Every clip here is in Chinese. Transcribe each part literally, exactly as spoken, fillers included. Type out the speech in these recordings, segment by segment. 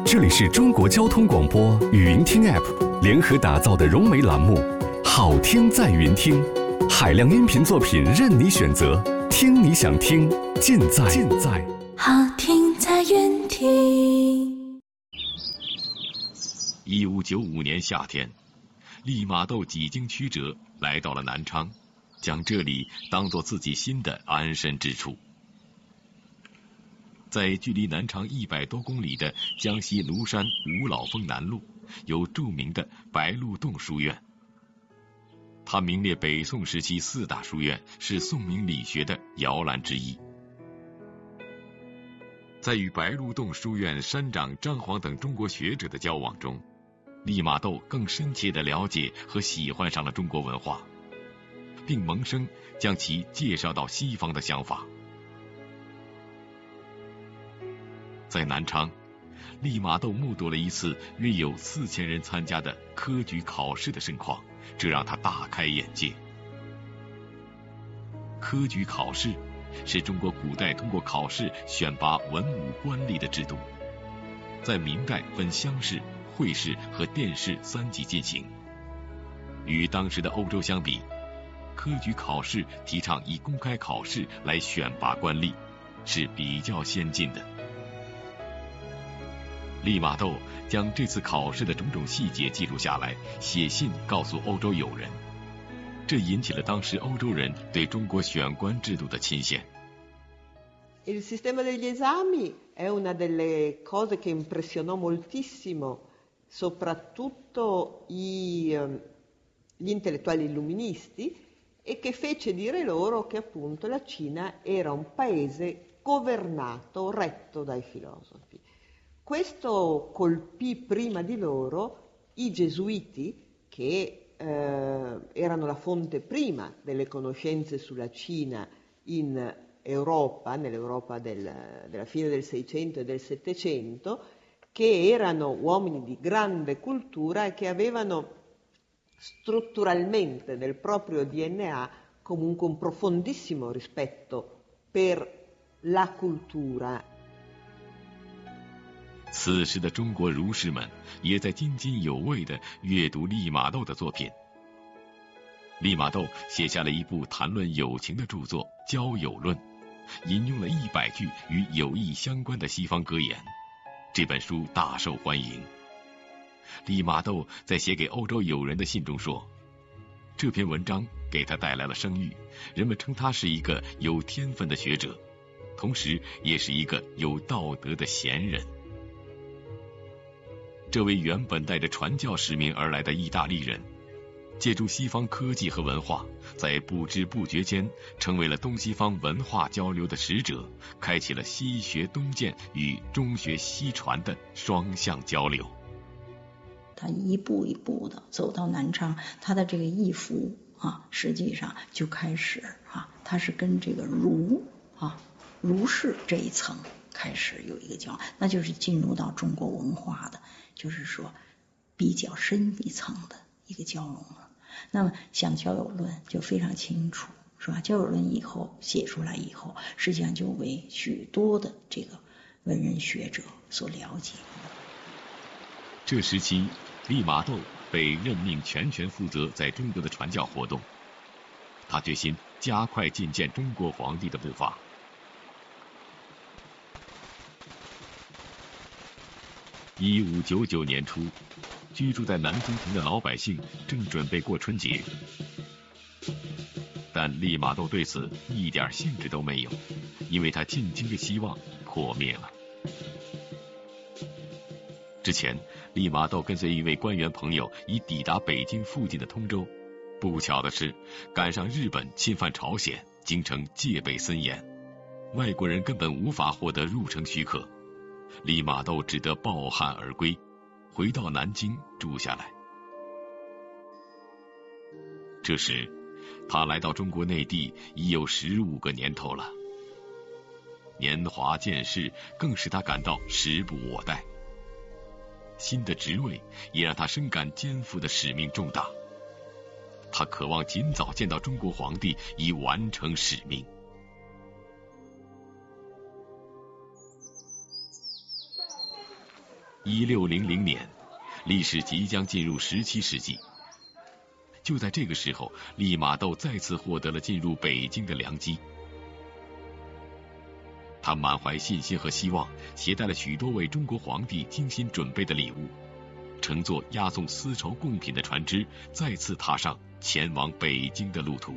这里是中国交通广播语音听 App 联合打造的融媒栏目《好听在云听》，海量音频作品任你选择，听你想听，尽在尽在好听在云听。 一五九五年夏天，利玛窦几经曲折来到了南昌，将这里当作自己新的安身之处。在距离南昌一百多公里的江西庐山五老峰南麓，有著名的白鹿洞书院。它名列北宋时期四大书院，是宋明理学的摇篮之一。在与白鹿洞书院山长张煌等中国学者的交往中，利玛窦更深切地了解和喜欢上了中国文化，并萌生将其介绍到西方的想法。在南昌，利玛窦目睹了一次约有四千人参加的科举考试的盛况，这让他大开眼界。科举考试是中国古代通过考试选拔文武官吏的制度，在明代分乡试、会试和殿试三级进行。与当时的欧洲相比，科举考试提倡以公开考试来选拔官吏，是比较先进的。利玛窦将这次考试的种种细节记录下来，写信告诉欧洲友人，这引起了当时欧洲人对中国选官制度的钦羡。 Il sistema degli esami è una delle cose che impressionò moltissimo, soprattutto i, gli intellettuali illuministi, e che fece dire loro che appunto la Cina era un paese governato, retto dai filosofi. Questo colpì prima di loro i gesuiti, che eh, erano la fonte prima delle conoscenze sulla Cina in Europa, nell'Europa del, della fine del Seicento e del Settecento, che erano uomini di grande cultura e che avevano strutturalmente nel proprio D N A comunque un profondissimo rispetto per la cultura. 此时的中国儒士们也在津津有味地阅读利玛窦的作品。利玛窦写下了一部谈论友情的著作《交友论》，引用了一百句与友谊相关的西方格言。这本书大受欢迎。利玛窦在写给欧洲友人的信中说，这篇文章给他带来了声誉，人们称他是一个有天分的学者，同时也是一个有道德的贤人。这位原本带着传教使命而来的意大利人，借助西方科技和文化，在不知不觉间成为了东西方文化交流的使者，开启了西学东渐与中学西传的双向交流。 他一步一步的走到南昌，他的这个义服啊，实际上就开始啊，他是跟这个儒啊儒士这一层开始有一个交流，那就是进入到中国文化的，就是说比较深一层的一个交融了。那么像交友论就非常清楚，是吧？交友论以后写出来以后，实际上就为许多的这个文人学者所了解。 这时期，利玛窦被任命全权负责在中国的传教活动，他决心加快觐见中国皇帝的步伐。一五九九年初，居住在南京城的老百姓正准备过春节，但利玛窦对此一点兴致都没有，因为他进京的希望破灭了。之前，利玛窦跟随一位官员朋友已抵达北京附近的通州，不巧的是赶上日本侵犯朝鲜，京城戒备森严，外国人根本无法获得入城许可。利玛窦只得抱憾而归，回到南京住下来。这时，他来到中国内地已有十五个年头了，年华渐逝，更使他感到时不我待。新的职位也让他深感肩负的使命重大，他渴望尽早见到中国皇帝，以完成使命。 一六零零年，历史即将进入十七世纪。就在这个时候，利玛窦再次获得了进入北京的良机。他满怀信心和希望，携带了许多为中国皇帝精心准备的礼物，乘坐押送丝绸贡品的船只，再次踏上前往北京的路途。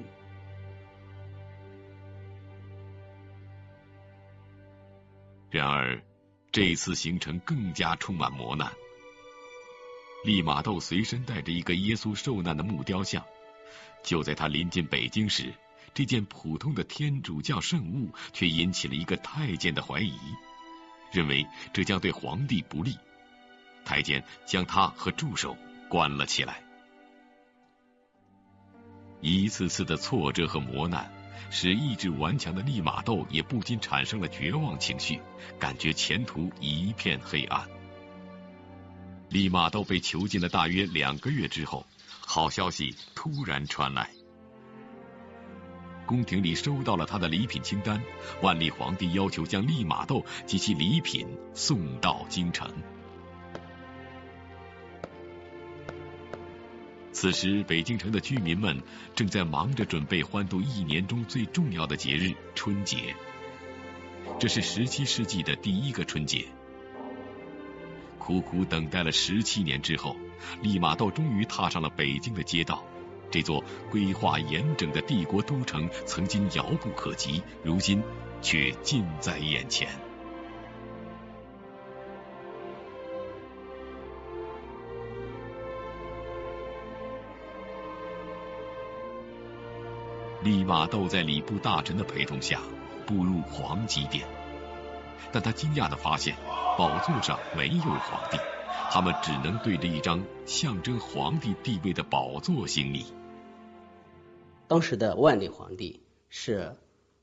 然而，这次行程更加充满磨难。利玛窦随身带着一个耶稣受难的木雕像，就在他临近北京时，这件普通的天主教圣物却引起了一个太监的怀疑，认为这将对皇帝不利。太监将他和助手关了起来。一次次的挫折和磨难，使意志顽强的利玛窦也不禁产生了绝望情绪，感觉前途一片黑暗。利玛窦被囚禁了大约两个月之后，好消息突然传来。宫廷里收到了他的礼品清单，万历皇帝要求将利玛窦及其礼品送到京城。此时，北京城的居民们正在忙着准备欢度一年中最重要的节日——春节。这是十七世纪的第一个春节。苦苦等待了十七年之后，利玛窦终于踏上了北京的街道。这座规划严整的帝国都城，曾经遥不可及，如今却近在眼前。利玛窦在礼部大臣的陪同下步入皇极殿，但他惊讶地发现，宝座上没有皇帝，他们只能对着一张象征皇帝地位的宝座行礼。 当时的万历皇帝是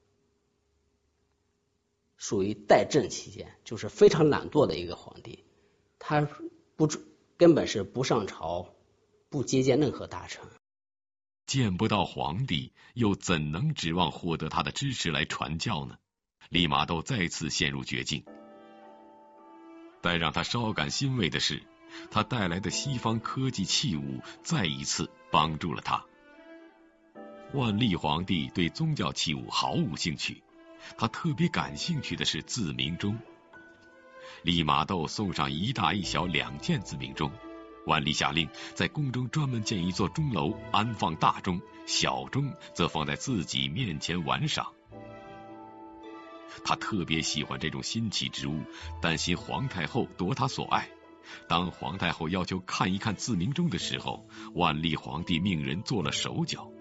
属于怠政期间，就是非常懒惰的一个皇帝，他不根本是不上朝，不接见任何大臣。 见不到皇帝，又怎能指望获得他的支持来传教呢？利玛窦再次陷入绝境。但让他稍感欣慰的是，他带来的西方科技器物再一次帮助了他。万历皇帝对宗教器物毫无兴趣，他特别感兴趣的是自鸣钟。利玛窦送上一大一小两件自鸣钟，万历下令在宫中专门建一座钟楼，安放大钟，小钟则放在自己面前玩赏。他特别喜欢这种新奇之物，担心皇太后夺他所爱。当皇太后要求看一看自鸣钟的时候，万历皇帝命人做了手脚。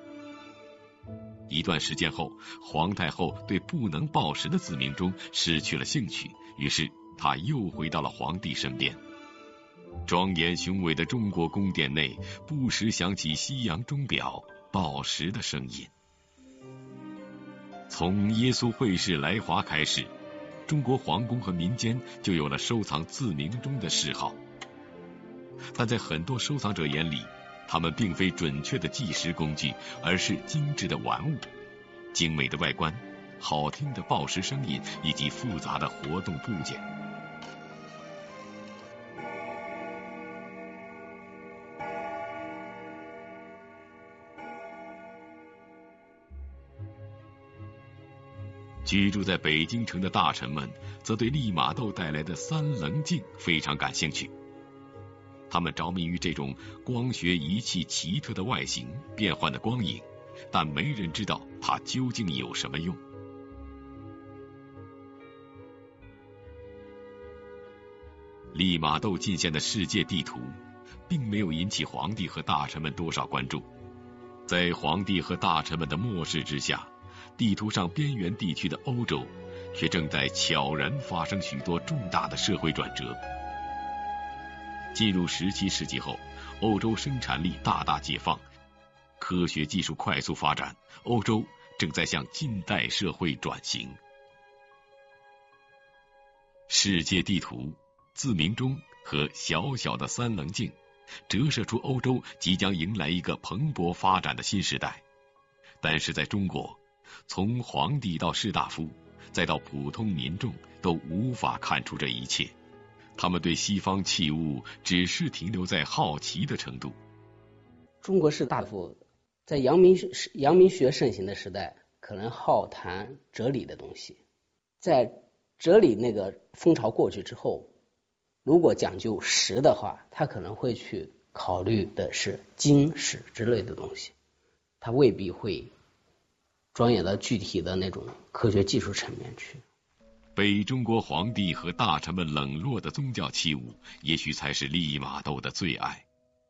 一段时间后，皇太后对不能报时的自鸣钟失去了兴趣，于是她又回到了皇帝身边。庄严雄伟的中国宫殿内，不时响起西洋钟表报时的声音。从耶稣会士来华开始，中国皇宫和民间就有了收藏自鸣钟的嗜好。但在很多收藏者眼里，它们并非准确的计时工具，而是精致的玩物。精美的外观、好听的报时声音以及复杂的活动部件。居住在北京城的大臣们则对利玛窦带来的三棱镜非常感兴趣。他们着迷于这种光学仪器奇特的外形、变幻的光影，但没人知道它究竟有什么用。利玛窦进献的世界地图并没有引起皇帝和大臣们多少关注。在皇帝和大臣们的漠视之下，地图上边缘地区的欧洲却正在悄然发生许多重大的社会转折。进入十七世纪后，欧洲生产力大大解放，科学技术快速发展，欧洲正在向近代社会转型。世界地图、自鸣钟和小小的三棱镜折射出欧洲即将迎来一个蓬勃发展的新时代。但是在中国，从皇帝到士大夫，再到普通民众，都无法看出这一切。 他们对西方器物只是停留在好奇的程度。 中国士大夫在阳明阳明学盛行的时代，可能好谈哲理的东西。在哲理那个风潮过去之后，如果讲究实的话，他可能会去考虑的是经史之类的东西，他未必会钻研到具体的那种科学技术层面去。 被中国皇帝和大臣们冷落的宗教器物，也许才是利玛窦的最爱。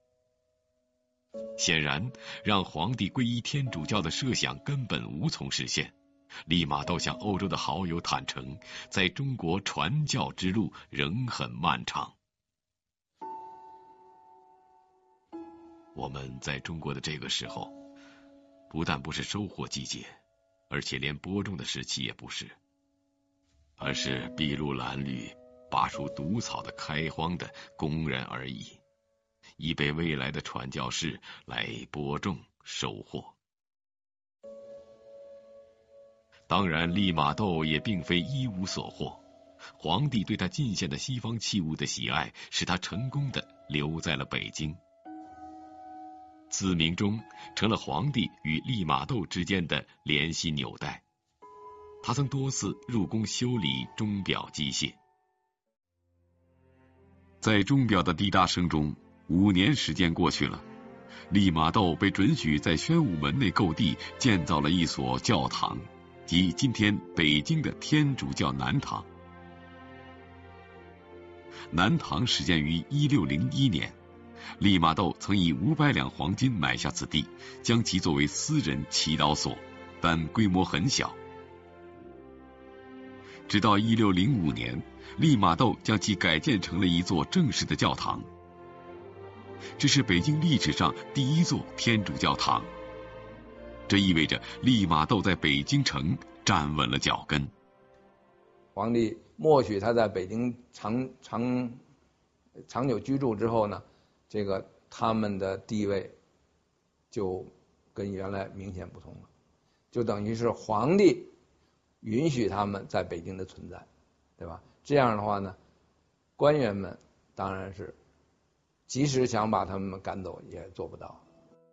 显然，让皇帝皈依天主教的设想根本无从实现。利玛窦向欧洲的好友坦诚，在中国传教之路仍很漫长。我们在中国的这个时候，不但不是收获季节，而且连播种的时期也不是，而是筚路蓝缕、拔出毒草的开荒的工人而已，以备未来的传教士来播种收获。当然，利玛窦也并非一无所获。皇帝对他进献的西方器物的喜爱，使他成功的留在了北京。子明钟成了皇帝与利玛窦之间的联系纽带。他曾多次入宫修理钟表机械。在钟表的滴答声中，五年时间过去了，利玛窦被准许在宣武门内购地建造了一所教堂，即今天北京的天主教南堂。南堂始建于一六零一年，利玛窦曾以五百两黄金买下此地，将其作为私人祈祷所，但规模很小。直到一六零五年，利玛窦将其改建成了一座正式的教堂。这是北京历史上第一座天主教堂，这意味着利玛窦在北京城站稳了脚跟。 皇帝默许他在北京长长长久居住之后呢，这个他们的地位就跟原来明显不同了，就等于是皇帝允许他们在北京的存在，对吧？这样的话呢，官员们当然是即使想把他们赶走也做不到。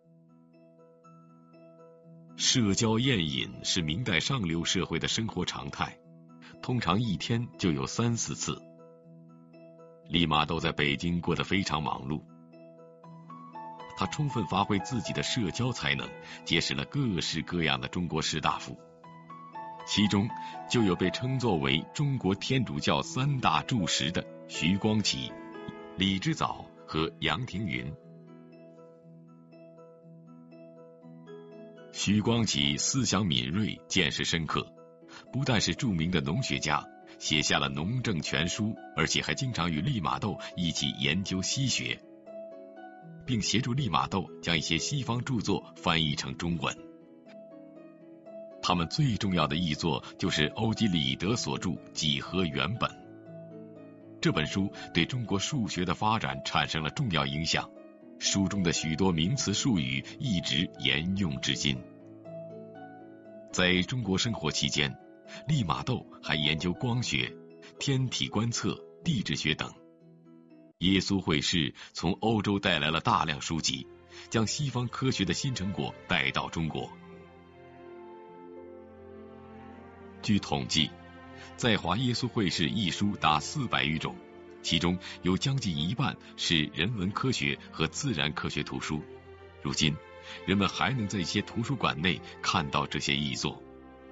社交宴饮是明代上流社会的生活常态，通常一天就有三四次。利玛窦在北京过得非常忙碌，他充分发挥自己的社交才能，结识了各式各样的中国士大夫，其中就有被称作为中国天主教三大柱石的徐光启、李之藻和杨廷云。徐光启思想敏锐，见识深刻，不但是著名的农学家，写下了《农政全书》，而且还经常与利玛窦一起研究西学，并协助利玛窦将一些西方著作翻译成中文。他们最重要的译作就是欧几里得所著《几何原本》。这本书对中国数学的发展产生了重要影响，书中的许多名词术语一直沿用至今。在中国生活期间，利玛窦还研究光学、天体观测、地质学等。耶稣会士从欧洲带来了大量书籍，将西方科学的新成果带到中国。据统计，在华耶稣会士译书达四百余种，其中有将近一半是人文科学和自然科学图书。如今，人们还能在一些图书馆内看到这些译作。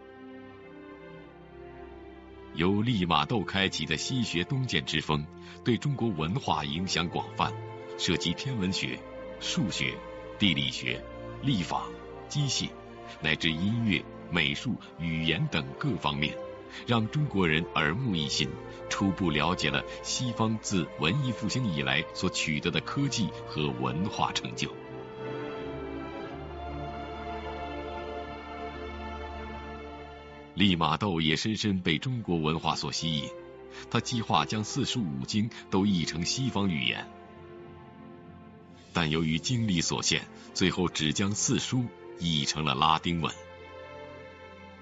由利玛窦开启的西学东渐之风，对中国文化影响广泛，涉及天文学、数学、地理学、历法、机械，乃至音乐、美术、语言等各方面，让中国人耳目一新，初步了解了西方自文艺复兴以来所取得的科技和文化成就。利玛窦也深深被中国文化所吸引，他计划将四书五经都译成西方语言，但由于精力所限，最后只将四书译成了拉丁文。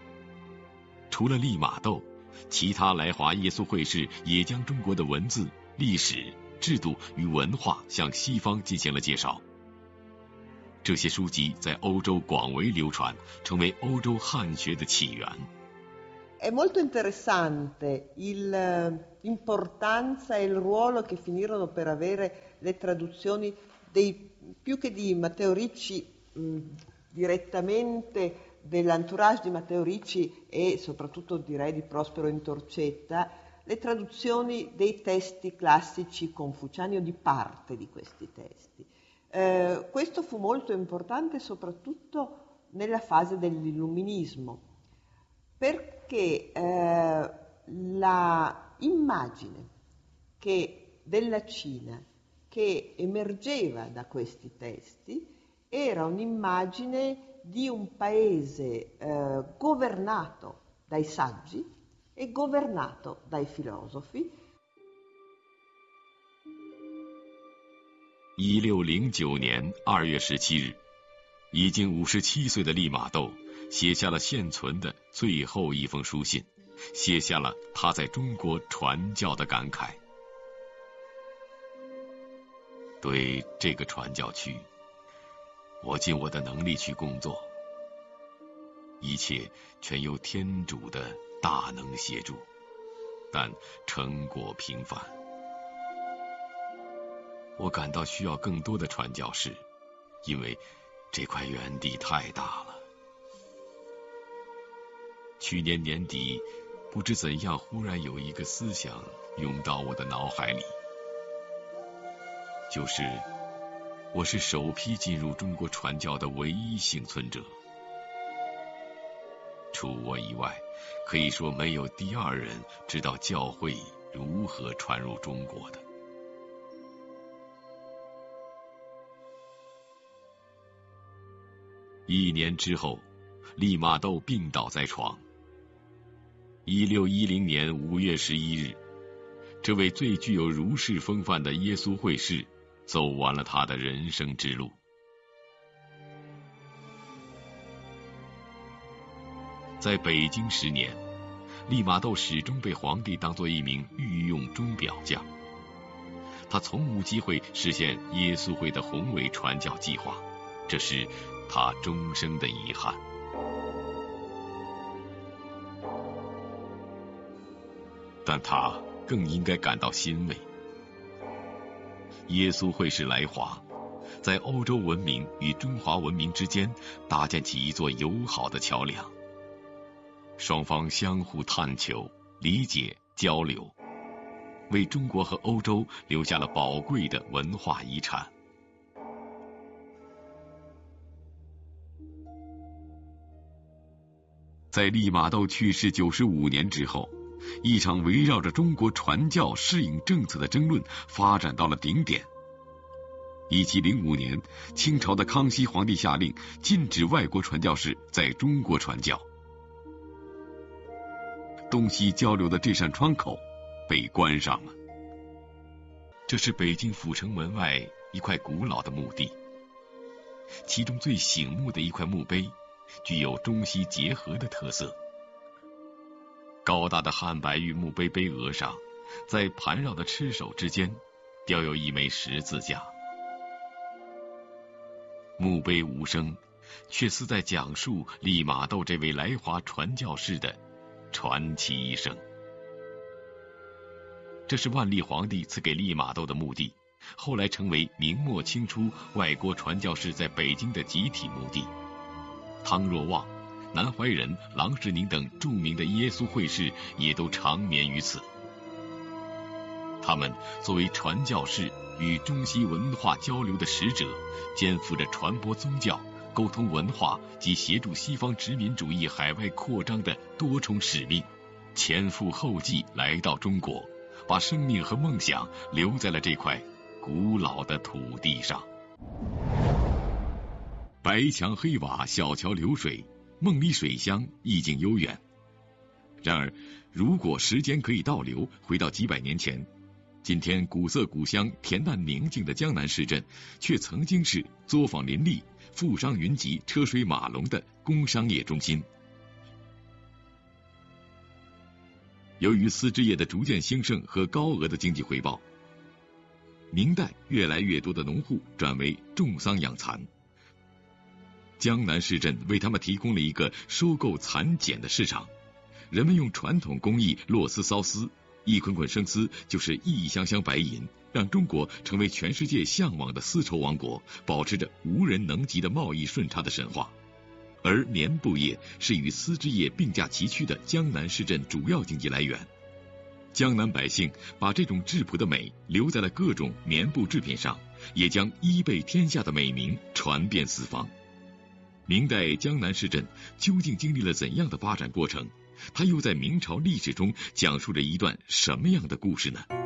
除了利玛窦，其他来华耶稣会士也将中国的文字历史、制度与文化向西方进行了介绍。这些书籍在欧洲广为流传，成为欧洲汉学的起源。 È molto interessante il, l'importanza e il ruolo che finirono per avere le traduzioni dei, più che di Matteo Ricci, mh, direttamente dell'entourage di Matteo Ricci e soprattutto direi di Prospero Intorcetta, le traduzioni dei testi classici confuciani o di parte di questi testi. Eh, questo fu molto importante soprattutto nella fase dell'illuminismo, perché eh, la immagine che della Cina che emergeva da questi testi era un'immagine di un paese eh, governato dai saggi e governato dai filosofi. 一六零九年二月十七日，已经五十七岁的利玛窦写下了现存的最后一封书信，写下了他在中国传教的感慨。对这个传教区，我尽我的能力去工作，一切全由天主的大能协助，但成果平凡。我感到需要更多的传教士，因为这块园地太大了。去年年底，不知怎样，忽然有一个思想涌到我的脑海里，就是我是首批进入中国传教的唯一幸存者，除我以外，可以说没有第二人知道教会如何传入中国的。一年之后，利玛窦病倒在床。一六一零年五月十一日，这位最具有儒士风范的耶稣会士走完了他的人生之路。在北京十年，利玛窦始终被皇帝当作一名御用钟表匠，他从无机会实现耶稣会的宏伟传教计划，这是他终生的遗憾。但他更应该感到欣慰。耶稣会士来华，在欧洲文明与中华文明之间搭建起一座友好的桥梁，双方相互探求、理解、交流，为中国和欧洲留下了宝贵的文化遗产。在利玛窦去世九十五年之后，一场围绕着中国传教适应政策的争论发展到了顶点。一七零五年，清朝的康熙皇帝下令禁止外国传教士在中国传教，东西交流的这扇窗口被关上了。这是北京阜成门外一块古老的墓地，其中最醒目的一块墓碑具有中西结合的特色。高大的汉白玉墓碑碑额上，在盘绕的螭首之间雕有一枚十字架。墓碑无声，却似在讲述利玛窦这位来华传教士的传奇一生。这是万历皇帝赐给利玛窦的墓地，后来成为明末清初外国传教士在北京的集体墓地。汤若望、南怀仁、郎世宁等著名的耶稣会士也都长眠于此。他们作为传教士与中西文化交流的使者，肩负着传播宗教、沟通文化及协助西方殖民主义海外扩张的多重使命，前赴后继来到中国，把生命和梦想留在了这块古老的土地上。白墙黑瓦，小桥流水，梦里水乡，意境悠远。然而，如果时间可以倒流，回到几百年前，今天古色古香、恬淡宁静的江南市镇，却曾经是作坊林立、富商云集、车水马龙的工商业中心。由于丝织业的逐渐兴盛和高额的经济回报， 明代越来越多的农户转为种桑养蚕，江南市镇为他们提供了一个收购蚕茧的市场。人们用传统工艺络丝缫丝，一捆捆生丝就是一箱箱白银，让中国成为全世界向往的丝绸王国，保持着无人能及的贸易顺差的神话。而棉布业是与丝织业并驾齐驱的江南市镇主要经济来源。江南百姓把这种质朴的美留在了各种棉布制品上，也将一贝天下的美名传遍四方。明代江南市镇究竟经历了怎样的发展过程？它又在明朝历史中讲述着一段什么样的故事呢？